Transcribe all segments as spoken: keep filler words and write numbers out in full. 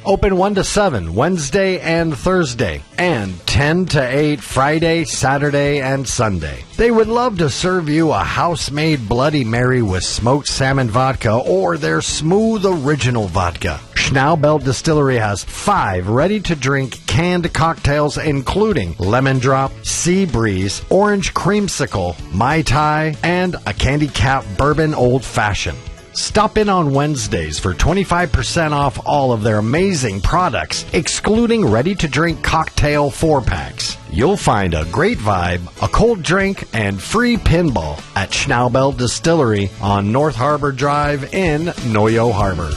Open one to seven, Wednesday and Thursday, and ten to eight, Friday, Saturday, and Sunday. They would love to serve you a house-made Bloody Mary with smoked salmon vodka or their smooth original vodka. Schnaubelt Distillery has five ready-to-drink canned cocktails including Lemon Drop, Sea Breeze, Orange Creamsicle, Mai Tai, and a Candy Cap Bourbon Old Fashioned. Stop in on Wednesdays for twenty-five percent off all of their amazing products, excluding ready-to-drink cocktail four-packs. You'll find a great vibe, a cold drink, and free pinball at Schnaubelt Distillery on North Harbor Drive in Noyo Harbor.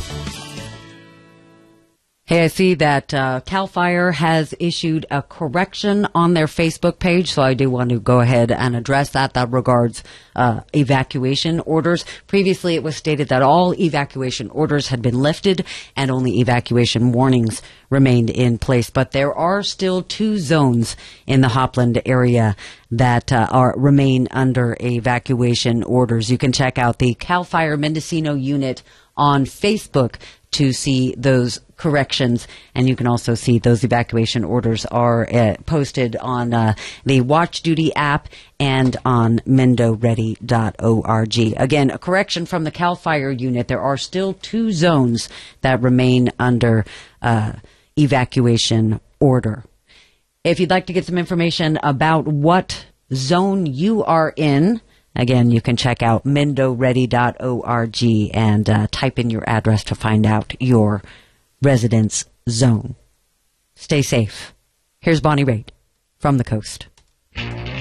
Hey, I see that uh, CAL FIRE has issued a correction on their Facebook page, so I do want to go ahead and address that. That regards uh, evacuation orders. Previously, it was stated that all evacuation orders had been lifted and only evacuation warnings remained in place. But there are still two zones in the Hopland area that uh, are remain under evacuation orders. You can check out the CAL FIRE Mendocino unit on Facebook to see those corrections, and you can also see those evacuation orders are uh, posted on uh, the Watch Duty app and on mendo ready dot org. Again, a correction from the CAL FIRE unit. There are still two zones that remain under uh, evacuation order. If you'd like to get some information about what zone you are in, again, you can check out mendo ready dot org and uh, type in your address to find out your residence zone. Stay safe. Here's Bonnie Raitt from the coast.